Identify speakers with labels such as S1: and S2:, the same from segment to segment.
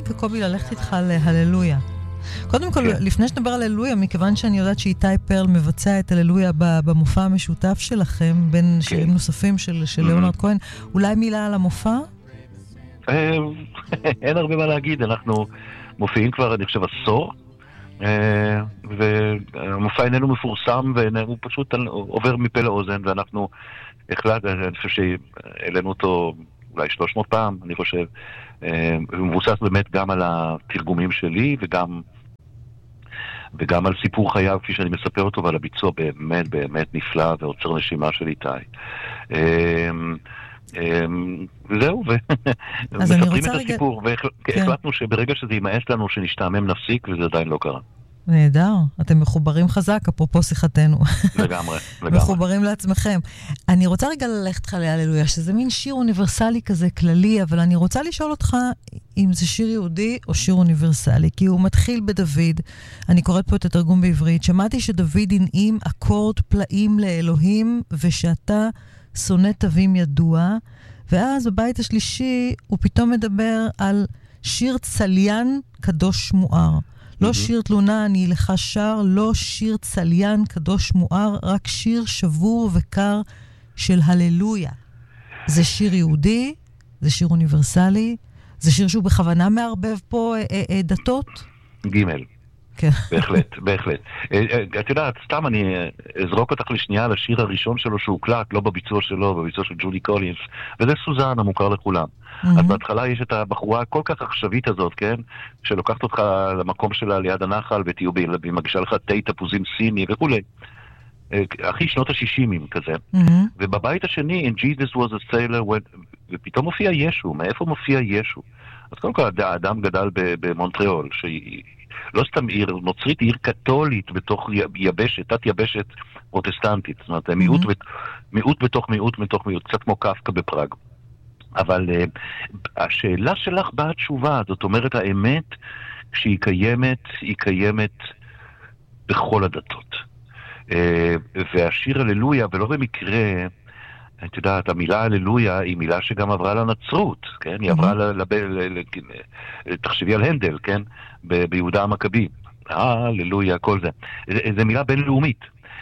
S1: רגע, קובי, ללכת איתך להללויה. קודם כל, לפני שנדבר על הללויה, מכיוון שאני יודעת שאיתי פרל מבצע את הללויה במופע המשותף שלכם, בין שירים נוספים של ליאונרד כהן, אולי מילה על המופע?
S2: אין הרבה מה להגיד, אנחנו מופיעים כבר, אני חושב, עשור, והמופע איננו מפורסם, והוא פשוט עובר מפה לאוזן, ואנחנו אני חושב שהעלינו אותו אולי 300 פעם, אני חושב, הוא מבוסס באמת גם על התרגומים שלי, וגם על סיפור חייו, כפי שאני מספר אותו, ועל הביצוע באמת באמת נפלא, ועוצר נשימה של איתי. וזהו, ומספרים את הסיפור, והחלטנו שברגע שזה יימאס לנו שנשתעמם נפסיק, וזה עדיין לא קרה.
S1: נהדר, אתם מחוברים חזק, אפרופו שיחתנו.
S2: לגמרי.
S1: מחוברים לעצמכם. אני רוצה רגע ללכת לך להללויה, שזה מין שיר אוניברסלי כזה כללי, אבל אני רוצה לשאול אותך אם זה שיר יהודי או שיר אוניברסלי, כי הוא מתחיל בדוד, אני קוראת פה את התרגום בעברית, שמעתי שדוד הנעים אקורד פלאים לאלוהים, ושאתה שונא תווים ידוע, ואז בבית השלישי הוא פתאום מדבר על שיר צליין קדוש מואר. לא שיר תלונה אני לך שר, לא שיר צליין קדוש מואר, רק שיר שבור וקר של הללויה. זה שיר יהודי, זה שיר אוניברסלי, זה שיר שהוא בכוונה מערבב פה דתות?
S2: גימל.
S1: כן.
S2: בהחלט, בהחלט. את יודעת, סתם אני אזרוק אותך לשנייה על השיר הראשון שלו שהוקלט, לא בביצוע שלו, בביצוע של ג'ולי קולינס, וזה סוזן המוכר לכולם. אז בהתחלה יש את הבחורה הכל כך עכשווית הזאת, כן? שלוקחת אותך למקום שלה ליד הנחל, ותהיו והיא מגישה לך תה תפוזים סיני וכולי. הכי שנות ה-60 כזה. ובבית השני, in Jesus was a sailor, ופתאום מופיע ישו. מאיפה מופיע ישו? אז קודם כל, האדם גדל במונטריאול, שהיא לא סתם עיר נוצרית, היא עיר קתולית בתוך יבשת, תת יבשת פרוטסטנטית. זאת אומרת, מיעוט בתוך מיעוט בתוך מיעוט, קצת כמו קפקא בפראג. אבל השאלה שלך באה התשובה, זאת אומרת, האמת, כשהיא קיימת, היא קיימת בכל הדתות. והשיר הללויה, ולא במקרה, את יודעת, המילה הללויה היא מילה שגם עברה לנצרות, כן? היא עברה תחשבי על הנדל, כן? ביהודה המכבי. הללויה, כל זה. זה מילה בינלאומית.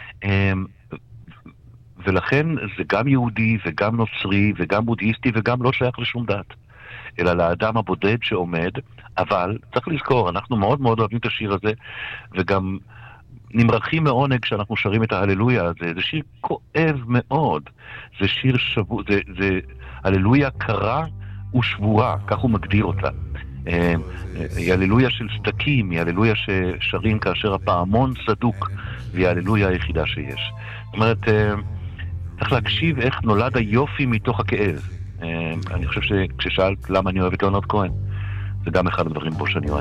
S2: ולכן זה גם יהודי וגם נוצרי וגם בודהיסטי וגם לא שייך לשום דת. אלא לאדם הבודד שעומד, אבל צריך לזכור, אנחנו מאוד מאוד אוהבים את השיר הזה, וגם נמרחים מעונג כשאנחנו שרים את ההללויה הזה. זה שיר כואב מאוד. זה שיר שבוע, זה הללויה קרה ושבורה, כך הוא מגדיר אותה. היא הללויה של סדקים, היא הללויה ששרים כאשר הפעמון סדוק, והיא הללויה היחידה שיש. זאת אומרת, צריך להקשיב איך נולד היופי מתוך הכאב. אני חושב שכששאלת למה אני אוהב את ליאונרד כהן, זה גם אחד הדברים פה שאני אוהב.